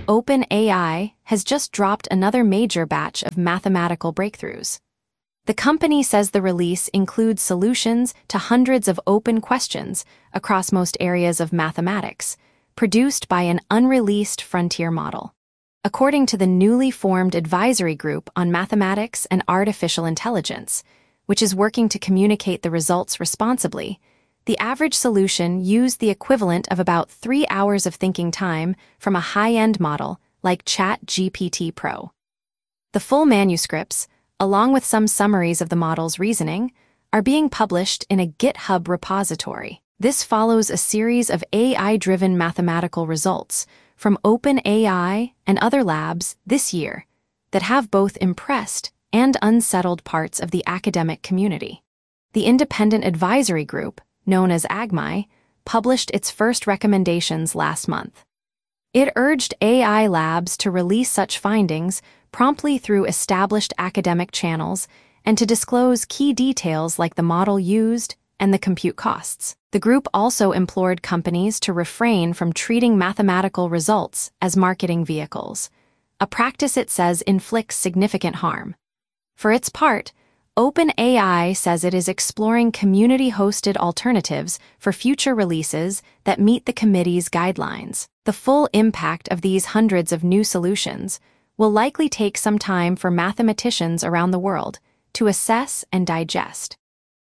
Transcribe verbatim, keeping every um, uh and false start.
OpenAI has just dropped another major batch of mathematical breakthroughs. The company says the release includes solutions to hundreds of open questions across most areas of mathematics, produced by an unreleased frontier model. According to the newly formed Advisory Group on Mathematics and Artificial Intelligence, which is working to communicate the results responsibly, the average solution used the equivalent of about three hours of thinking time from a high-end model like ChatGPT Pro. The full manuscripts, along with some summaries of the model's reasoning, are being published in a GitHub repository. This follows a series of A I-driven mathematical results from OpenAI and other labs this year that have both impressed and unsettled parts of the academic community. The independent advisory group, known as A G M I, published its first recommendations last month. It urged A I labs to release such findings promptly through established academic channels and to disclose key details like the model used and the compute costs. The group also implored companies to refrain from treating mathematical results as marketing vehicles, a practice it says inflicts significant harm. For its part, OpenAI says it is exploring community-hosted alternatives for future releases that meet the committee's guidelines. The full impact of these hundreds of new solutions will likely take some time for mathematicians around the world to assess and digest.